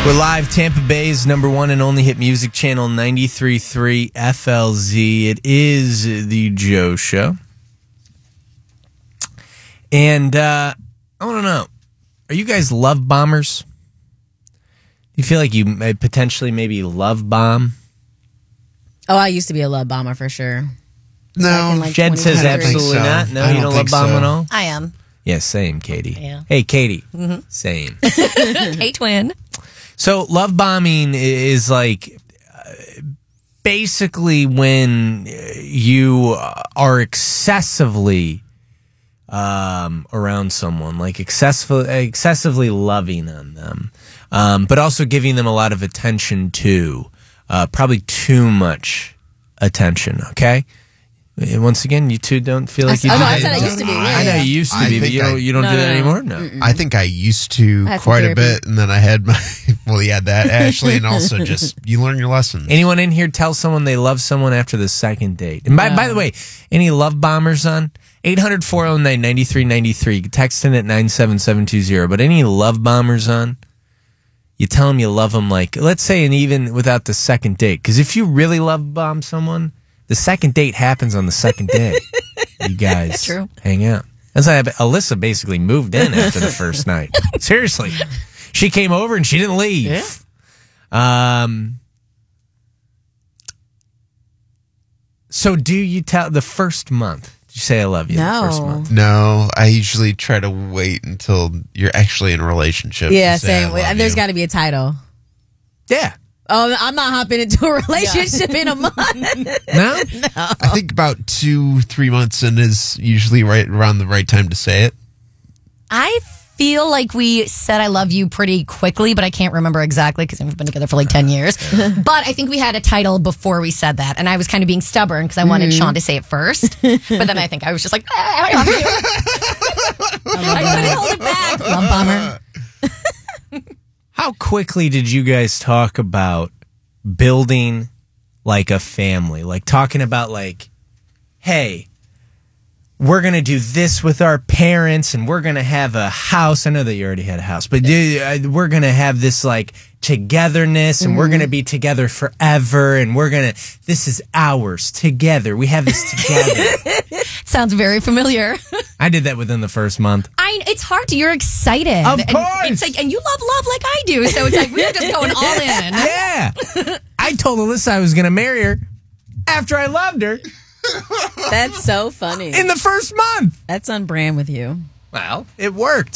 We're live, Tampa Bay's number one and only hit music channel, 93.3 FLZ. It is the Joe Show. And I want to know, are you guys love bombers? Do you feel like you may potentially maybe love bomb? Oh, I used to be a love bomber for sure. No. Jed says absolutely not. No, you don't love bomb at all? I am. Yeah, same, Katie. Yeah. Hey, Katie. Same. Hey, twin. So love bombing is like basically when you are excessively around someone, like excessively loving on them, but also giving them a lot of attention too. Probably too much attention, okay? Once again, you two don't feel like you do I that. said I used to be. I know you used to be, but you don't do that anymore? No. I think I used to That's quite a therapy. bit, and then I had my, that, Ashley, and also just, you learn your lessons. Anyone in here tell someone they love someone after the second date? And by the way, any love bombers on? 800-409-9393. Text in at 97720. But any love bombers on? You tell them you love them, like, let's say, and even without the second date. Because if you really love bomb someone, the second date happens on the second day. You guys True. hang out. That's why Alyssa basically moved in after the first night. Seriously. She came over and she didn't leave. Yeah. So do you tell the first month? Did you say I love you the first No. month? No, I usually try to wait until you're actually in a relationship. Yeah, to say, same. "I love There's you." got to be a title. Yeah. Oh, I'm not hopping into a relationship in a month. No? I think about 2-3 months in is usually right around the right time to say it. I feel like we said I love you pretty quickly, but I can't remember exactly because we've been together for like 10 years. But I think we had a title before we said that. And I was kind of being stubborn because I wanted Sean to say it first. But then I think I was just like, I love you. I couldn't hold it back. Love bomber. How quickly did you guys talk about building like a family? Like talking about like, hey, we're going to do this with our parents and we're going to have a house. I know that you already had a house, but we're going to have this like togetherness and we're going to be together forever. And this is ours together. We have this together. Sounds very familiar. I did that within the first month. It's hard to, you're excited. Of And course. it's like, and you love like I do. So it's like, we're just going all in. Yeah. I told Alyssa I was going to marry her after I loved her That's so funny. in the first month. That's on brand with you. Well, it worked.